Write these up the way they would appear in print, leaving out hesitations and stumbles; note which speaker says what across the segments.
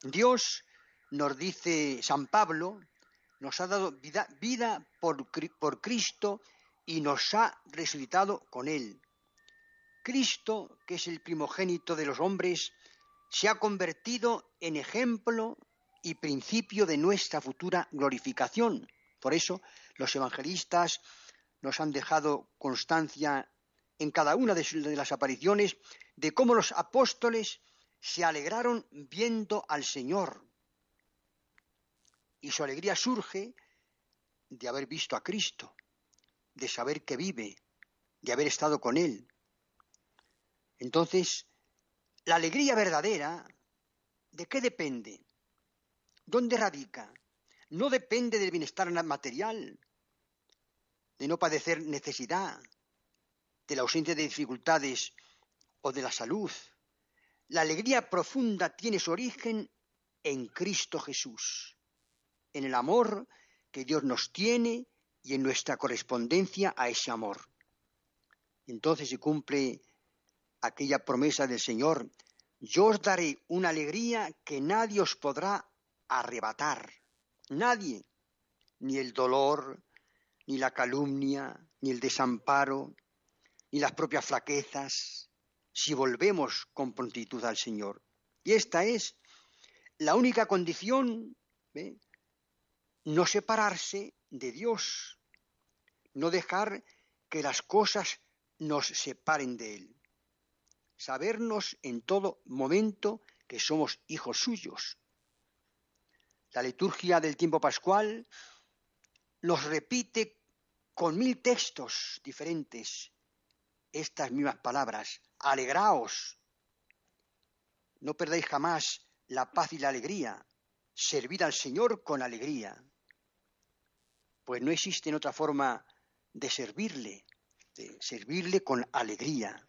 Speaker 1: Dios, nos dice San Pablo, nos ha dado vida por Cristo y nos ha resucitado con Él. Cristo, que es el primogénito de los hombres, se ha convertido en ejemplo y principio de nuestra futura glorificación. Por eso los evangelistas nos han dejado constancia en cada una de las apariciones de cómo los apóstoles se alegraron viendo al Señor. Y su alegría surge de haber visto a Cristo, de saber que vive, de haber estado con Él. Entonces, la alegría verdadera, ¿de qué depende? ¿Dónde radica? No depende del bienestar material, de no padecer necesidad, de la ausencia de dificultades o de la salud. La alegría profunda tiene su origen en Cristo Jesús, en el amor que Dios nos tiene y en nuestra correspondencia a ese amor. Entonces se cumple aquella promesa del Señor: yo os daré una alegría que nadie os podrá arrebatar. Nadie, ni el dolor, ni la calumnia, ni el desamparo, ni las propias flaquezas, si volvemos con prontitud al Señor. Y esta es la única condición, no separarse de Dios, no dejar que las cosas nos separen de Él. Sabernos en todo momento que somos hijos suyos. La liturgia del tiempo pascual nos repite con 1000 textos diferentes estas mismas palabras: alegraos, no perdáis jamás la paz y la alegría, servid al Señor con alegría. Pues no existe otra forma de servirle con alegría.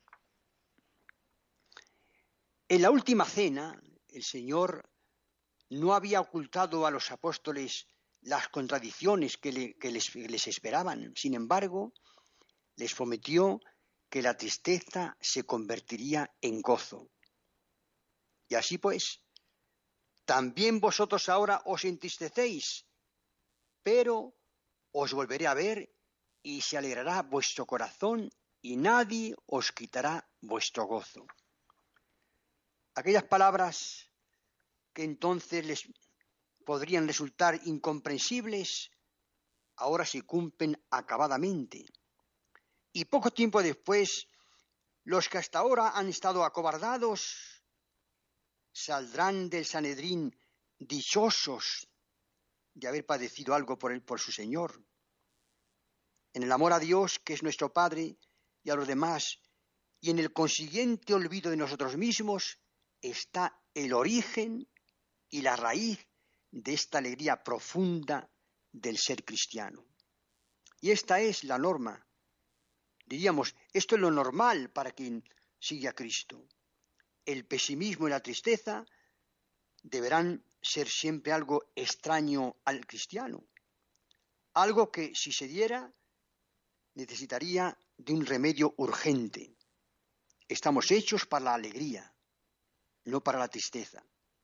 Speaker 1: En la última cena, el Señor no había ocultado a los apóstoles las contradicciones que les esperaban. Sin embargo, les prometió que la tristeza se convertiría en gozo. Y así pues, también vosotros ahora os entristecéis, pero os volveré a ver y se alegrará vuestro corazón y nadie os quitará vuestro gozo. Aquellas palabras que entonces les podrían resultar incomprensibles, ahora se cumplen acabadamente. Y poco tiempo después, los que hasta ahora han estado acobardados saldrán del Sanedrín dichosos de haber padecido algo por su Señor. En el amor a Dios, que es nuestro Padre, y a los demás, y en el consiguiente olvido de nosotros mismos, está el origen y la raíz de esta alegría profunda del ser cristiano. Y esta es la norma. Diríamos, esto es lo normal para quien sigue a Cristo. El pesimismo y la tristeza deberán ser siempre algo extraño al cristiano. Algo que, si se diera, necesitaría de un remedio urgente. Estamos hechos para la alegría, no para la tristeza.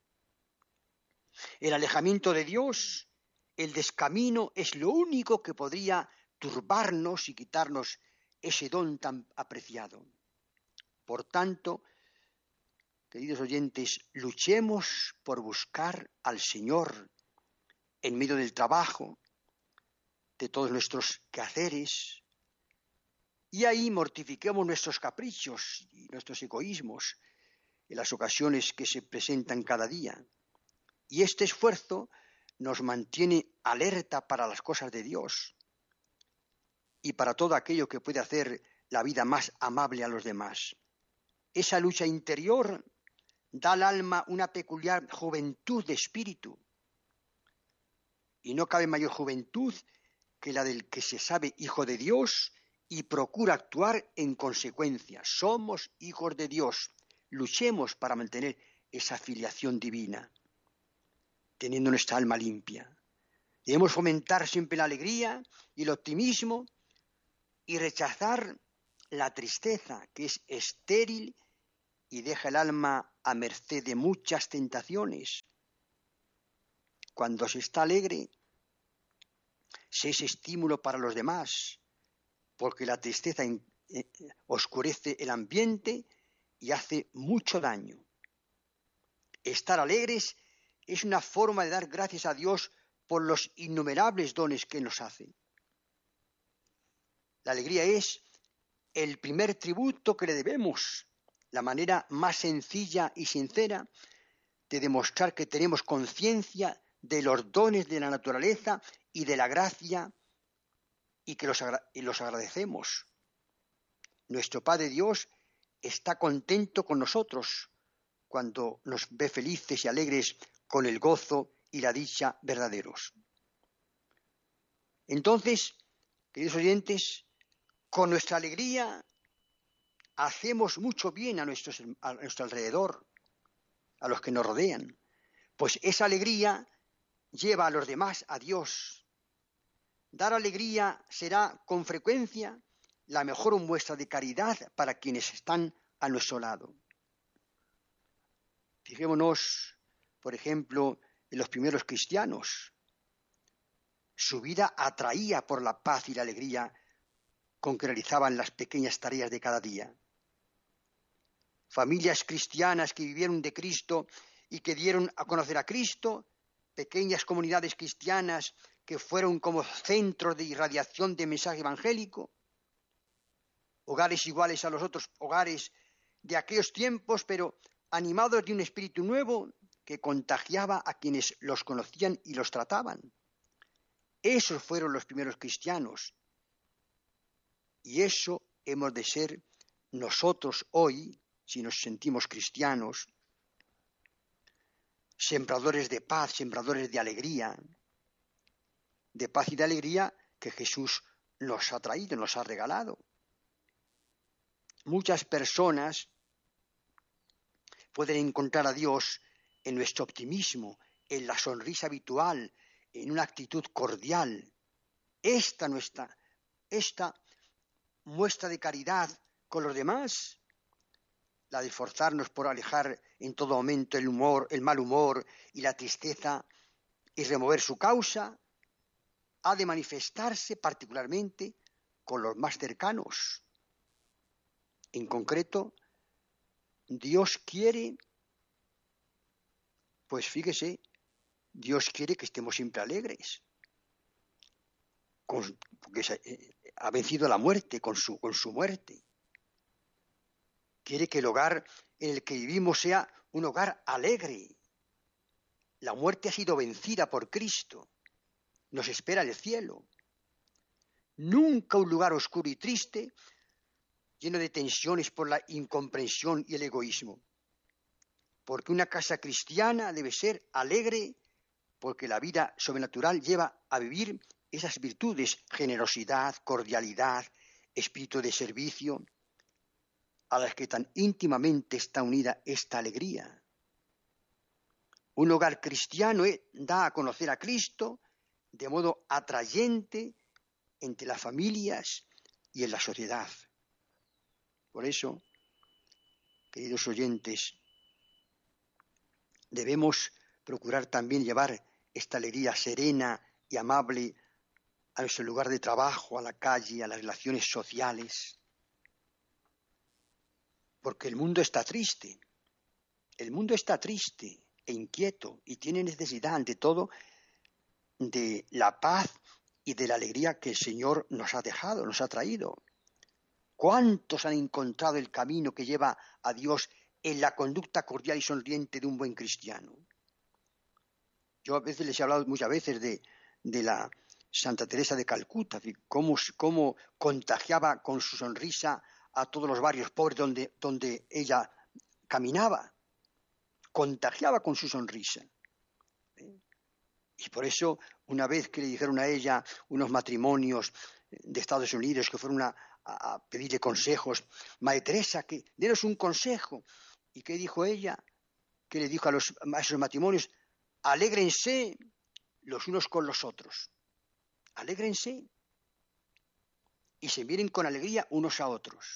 Speaker 1: El alejamiento de Dios, el descamino, es lo único que podría turbarnos y quitarnos ese don tan apreciado. Por tanto, queridos oyentes, luchemos por buscar al Señor en medio del trabajo, de todos nuestros quehaceres, y ahí mortifiquemos nuestros caprichos y nuestros egoísmos en las ocasiones que se presentan cada día. Y este esfuerzo nos mantiene alerta para las cosas de Dios y para todo aquello que puede hacer la vida más amable a los demás. Esa lucha interior da al alma una peculiar juventud de espíritu. Y no cabe mayor juventud que la del que se sabe hijo de Dios y procura actuar en consecuencia. Somos hijos de Dios. Luchemos para mantener esa filiación divina, teniendo nuestra alma limpia. Debemos fomentar siempre la alegría y el optimismo y rechazar la tristeza, que es estéril y deja el alma a merced de muchas tentaciones. Cuando se está alegre, se es estímulo para los demás, porque la tristeza oscurece el ambiente y hace mucho daño. Estar alegres es una forma de dar gracias a Dios por los innumerables dones que nos hace. La alegría es el primer tributo que le debemos, la manera más sencilla y sincera de demostrar que tenemos conciencia de los dones de la naturaleza y de la gracia y que los agradecemos. Nuestro Padre Dios está contento con nosotros cuando nos ve felices y alegres con el gozo y la dicha verdaderos. Entonces, queridos oyentes, con nuestra alegría hacemos mucho bien a nuestro alrededor, a los que nos rodean, pues esa alegría lleva a los demás a Dios. Dar alegría será con frecuencia la mejor muestra de caridad para quienes están a nuestro lado. Fijémonos, por ejemplo, en los primeros cristianos. Su vida atraía por la paz y la alegría con que realizaban las pequeñas tareas de cada día. Familias cristianas que vivieron de Cristo y que dieron a conocer a Cristo, pequeñas comunidades cristianas que fueron como centros de irradiación de mensaje evangélico, hogares iguales a los otros hogares de aquellos tiempos, pero animados de un espíritu nuevo que contagiaba a quienes los conocían y los trataban. Esos fueron los primeros cristianos. Y eso hemos de ser nosotros hoy, si nos sentimos cristianos, sembradores de paz, sembradores de alegría, de paz y de alegría que Jesús nos ha traído, nos ha regalado. Muchas personas pueden encontrar a Dios en nuestro optimismo, en la sonrisa habitual, en una actitud cordial. Esta muestra de caridad con los demás, la de esforzarnos por alejar en todo momento el mal humor y la tristeza y remover su causa, ha de manifestarse particularmente con los más cercanos. En concreto, Dios quiere, pues fíjese, Dios quiere que estemos siempre alegres, porque ha vencido la muerte con su muerte. Quiere que el hogar en el que vivimos sea un hogar alegre. La muerte ha sido vencida por Cristo. Nos espera el cielo. Nunca un lugar oscuro y triste, lleno de tensiones por la incomprensión y el egoísmo. Porque una casa cristiana debe ser alegre, porque la vida sobrenatural lleva a vivir esas virtudes: generosidad, cordialidad, espíritu de servicio, a las que tan íntimamente está unida esta alegría. Un hogar cristiano da a conocer a Cristo de modo atrayente entre las familias y en la sociedad. Por eso, queridos oyentes, debemos procurar también llevar esta alegría serena y amable a nuestro lugar de trabajo, a la calle, a las relaciones sociales. Porque el mundo está triste e inquieto y tiene necesidad, ante todo, de la paz y de la alegría que el Señor nos ha dejado, nos ha traído. ¿Cuántos han encontrado el camino que lleva a Dios en la conducta cordial y sonriente de un buen cristiano? Yo a veces les he hablado muchas veces de la Santa Teresa de Calcuta, cómo contagiaba con su sonrisa a todos los barrios pobres donde ella caminaba. Contagiaba con su sonrisa. Y por eso, una vez que le dijeron a ella unos matrimonios de Estados Unidos que fueron a pedirle consejos, Madre Teresa, denos un consejo. ¿Y qué dijo ella? ¿Qué le dijo a esos matrimonios? Alégrense los unos con los otros. Alégrense. Y se miren con alegría unos a otros.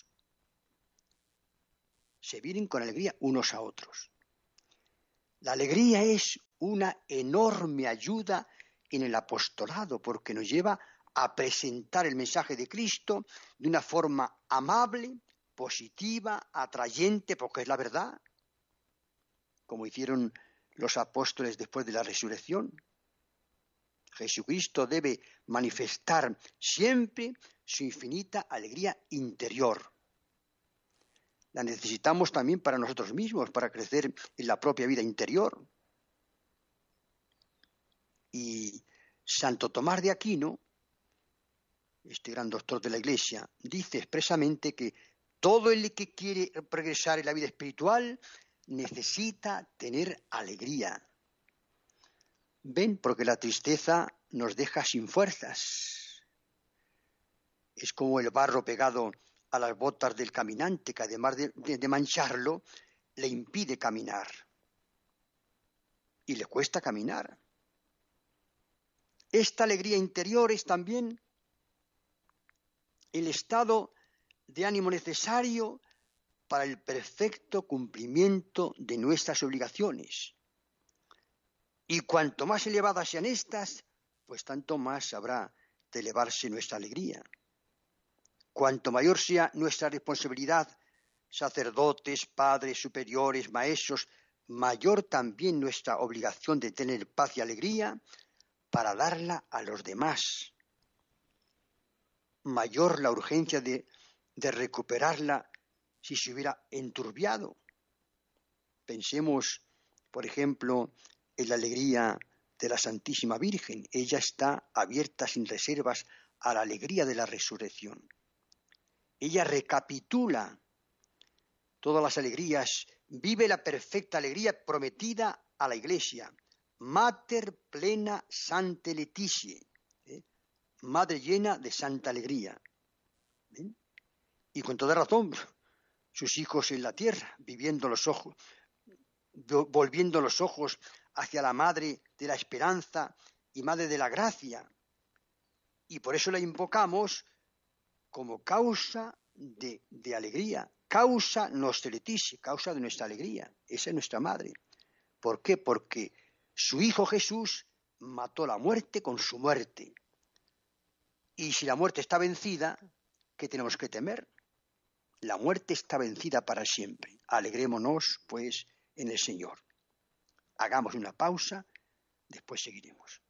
Speaker 1: Se miren con alegría unos a otros. La alegría es una enorme ayuda en el apostolado, porque nos lleva a presentar el mensaje de Cristo de una forma amable, positiva, atrayente, porque es la verdad, como hicieron los apóstoles después de la resurrección. Jesucristo debe manifestar siempre su infinita alegría interior. La necesitamos también para nosotros mismos, para crecer en la propia vida interior. Y Santo Tomás de Aquino, este gran doctor de la Iglesia, dice expresamente que todo el que quiere progresar en la vida espiritual necesita tener alegría. ¿Ven? Porque la tristeza nos deja sin fuerzas. Es como el barro pegado a las botas del caminante, que además de mancharlo, le impide caminar. Y le cuesta caminar. Esta alegría interior es también el estado de ánimo necesario para el perfecto cumplimiento de nuestras obligaciones. Y cuanto más elevadas sean estas, pues tanto más habrá de elevarse nuestra alegría. Cuanto mayor sea nuestra responsabilidad, sacerdotes, padres, superiores, maestros, mayor también nuestra obligación de tener paz y alegría para darla a los demás. Mayor la urgencia de recuperarla si se hubiera enturbiado. Pensemos, por ejemplo, en la alegría de la Santísima Virgen. Ella está abierta sin reservas a la alegría de la resurrección. Ella recapitula todas las alegrías, vive la perfecta alegría prometida a la Iglesia. Mater plena Sanctae Laetitiae, madre llena de santa alegría. ¿Ven? Y con toda razón, sus hijos en la tierra, volviendo los ojos hacia la madre de la esperanza y madre de la gracia. Y por eso la invocamos como causa de alegría, causa nostra laetitia, causa de nuestra alegría. Esa es nuestra madre. ¿Por qué? Porque su Hijo Jesús mató la muerte con su muerte. Y si la muerte está vencida, ¿qué tenemos que temer? La muerte está vencida para siempre. Alegrémonos, pues, en el Señor. Hagamos una pausa, después seguiremos.